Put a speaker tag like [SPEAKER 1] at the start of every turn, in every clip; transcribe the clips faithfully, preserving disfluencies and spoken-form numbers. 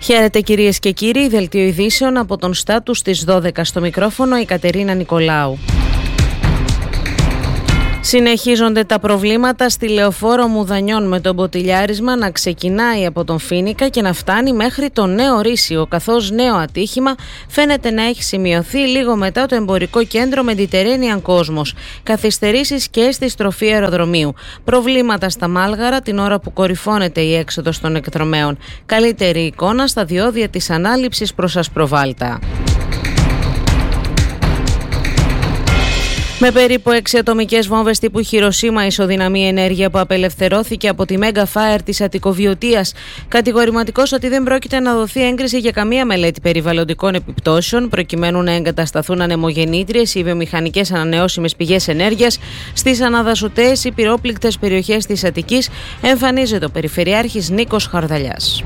[SPEAKER 1] Χαίρετε κυρίες και κύριοι, δελτίο ειδήσεων από τον Στάτους στις δώδεκα, στο μικρόφωνο η Κατερίνα Νικολάου. Συνεχίζονται τα προβλήματα στη λεωφόρο Μουδανιών, με το μποτιλιάρισμα να ξεκινάει από τον Φοίνικα και να φτάνει μέχρι το Νέο Ρήσιο, καθώς νέο ατύχημα φαίνεται να έχει σημειωθεί λίγο μετά το εμπορικό κέντρο Mediterranean Cosmos. Καθυστερήσεις και στη στροφή αεροδρομίου. Προβλήματα στα Μάλγαρα την ώρα που κορυφώνεται η έξοδος των εκδρομέων. Καλύτερη εικόνα στα διόδια της ανάληψης προς Ασπροβάλτα. Με περίπου έξι ατομικές βόμβες τύπου Χειροσίμα ισοδυναμεί ενέργεια που απελευθερώθηκε από τη Mega Fire της Αττικοβιωτίας. Κατηγορηματικός ότι δεν πρόκειται να δοθεί έγκριση για καμία μελέτη περιβαλλοντικών επιπτώσεων, προκειμένου να εγκατασταθούν ανεμογεννήτριες ή βιομηχανικές ανανεώσιμες πηγές ενέργειας στις αναδασωτές ή πυρόπληκτες περιοχές της Αττικής, εμφανίζεται ο Περιφερειάρχης Νίκος Χαρδαλιάς.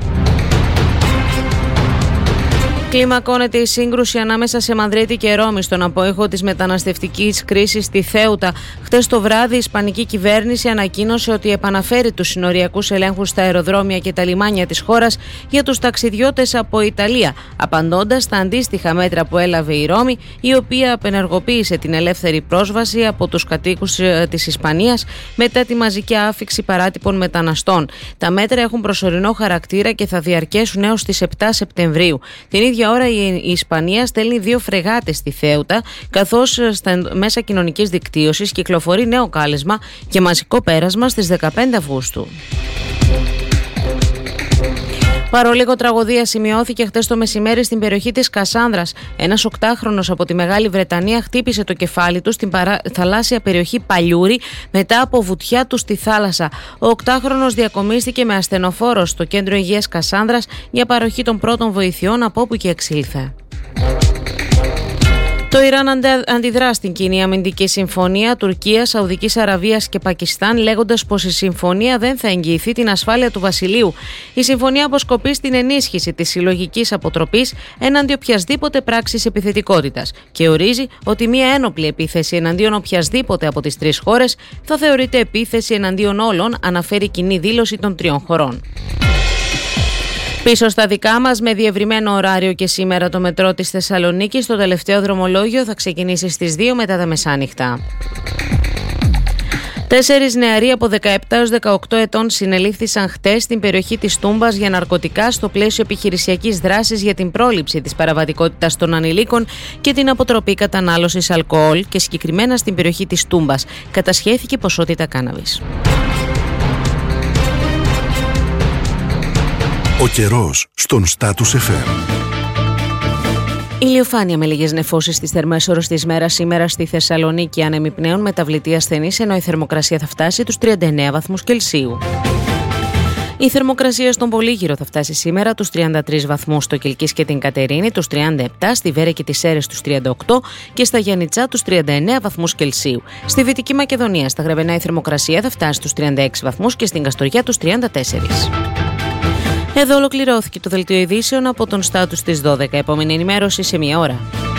[SPEAKER 1] Κλιμακώνεται η σύγκρουση ανάμεσα σε Μαδρίτη και Ρώμη στον απόϊχο της μεταναστευτικής κρίσης στη Θέουτα. Χτες το βράδυ η Ισπανική κυβέρνηση ανακοίνωσε ότι επαναφέρει τους συνοριακούς ελέγχους στα αεροδρόμια και τα λιμάνια της χώρας για τους ταξιδιώτες από Ιταλία, απαντώντας στα αντίστοιχα μέτρα που έλαβε η Ρώμη, η οποία απενεργοποίησε την ελεύθερη πρόσβαση από τους κατοίκους της Ισπανίας μετά τη μαζική άφιξη παράτυπων μεταναστών. Τα μέτρα έχουν προσωρινό χαρακτήρα και θα διαρκέσουν έως τις επτά Σεπτεμβρίου. Την ίδια ώρα η Ισπανία στέλνει δύο φρεγάτες στη Θέουτα, καθώς στα μέσα κοινωνικής δικτύωσης κυκλοφορεί νέο κάλεσμα και μαζικό πέρασμα στις δεκαπέντε Αυγούστου. Παρολίγο τραγωδία σημειώθηκε χτες το μεσημέρι στην περιοχή της Κασάνδρας. Ένας οκτάχρονος από τη Μεγάλη Βρετανία χτύπησε το κεφάλι του στην παρα... θαλάσσια περιοχή Παλιούρη μετά από βουτιά του στη θάλασσα. Ο οκτάχρονος διακομίστηκε με ασθενοφόρο στο κέντρο υγείας Κασάνδρας για παροχή των πρώτων βοηθειών, από όπου και εξήλθε. Το Ιράν αντιδρά στην κοινή αμυντική συμφωνία Τουρκίας, Σαουδικής Αραβίας και Πακιστάν, λέγοντας πως η συμφωνία δεν θα εγγυηθεί την ασφάλεια του βασιλείου. Η συμφωνία αποσκοπεί στην ενίσχυση της συλλογικής αποτροπής έναντι οποιασδήποτε πράξης επιθετικότητας και ορίζει ότι μια ένοπλη επίθεση εναντίον οποιασδήποτε από τις τρεις χώρες θα θεωρείται επίθεση εναντίον όλων, αναφέρει κοινή δήλωση των τριών χωρών. Πίσω στα δικά μας, με διευρυμένο ωράριο και σήμερα το μετρό της Θεσσαλονίκης, το τελευταίο δρομολόγιο θα ξεκινήσει στις δύο μετά τα μεσάνυχτα. Τέσσερις νεαροί από δεκαεπτά έως δεκαοκτώ ετών συνελήφθησαν χτες στην περιοχή της Τούμπας για ναρκωτικά στο πλαίσιο επιχειρησιακής δράσης για την πρόληψη της παραβατικότητας των ανηλίκων και την αποτροπή κατανάλωσης αλκοόλ, και συγκεκριμένα στην περιοχή της Τούμπας κατασχέθηκε ποσότητα κάναβης.
[SPEAKER 2] Ο καιρός στον Στάτους εφ εμ.
[SPEAKER 1] Ηλιοφάνεια με λίγες νεφώσεις στις θερμές ώρες της μέρας σήμερα στη Θεσσαλονίκη, άνεμοι πνέων, μεταβλητή ασθενής, ενώ η θερμοκρασία θα φτάσει τους τριάντα εννέα βαθμούς Κελσίου. Η θερμοκρασία στον Πολύγυρο θα φτάσει σήμερα τους τριάντα τρεις βαθμούς, στο Κιλκής και την Κατερίνη τους τριάντα επτά, στη Βέρεια και τις Σέρρες τους τριάντα οκτώ και στα Γιαννιτσά τους τριάντα εννέα βαθμούς Κελσίου. Στη Δυτική Μακεδονία, στα Γρεβενά, η θερμοκρασία θα φτάσει στους τριάντα έξι βαθμούς και στην Καστοριά τους τριάντα τέσσερα. Εδώ ολοκληρώθηκε το δελτίο ειδήσεων από τον Στάτους στις δώδεκα. Επόμενη ενημέρωση σε μία ώρα.